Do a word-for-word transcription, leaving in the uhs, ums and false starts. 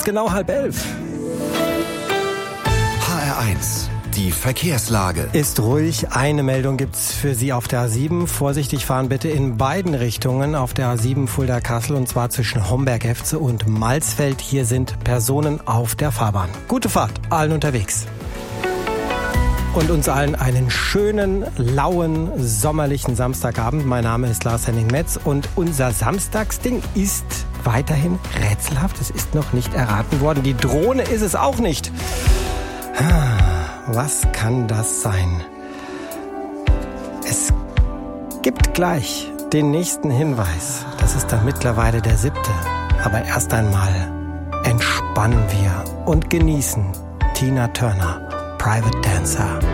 Genau halb elf. H R eins, die Verkehrslage. Ist ruhig. Eine Meldung gibt's für Sie auf der A sieben. Vorsichtig fahren bitte in beiden Richtungen auf der A sieben Fulda-Kassel, und zwar zwischen Homberg-Efze und Malsfeld. Hier sind Personen auf der Fahrbahn. Gute Fahrt allen unterwegs. Und uns allen einen schönen, lauen, sommerlichen Samstagabend. Mein Name ist Lars-Henning Metz und unser Samstagsding ist weiterhin rätselhaft. Es ist noch nicht erraten worden. Die Drohne ist es auch nicht. Was kann das sein? Es gibt gleich den nächsten Hinweis. Das ist dann mittlerweile der siebte. Aber erst einmal entspannen wir und genießen Tina Turner, Private Dancer.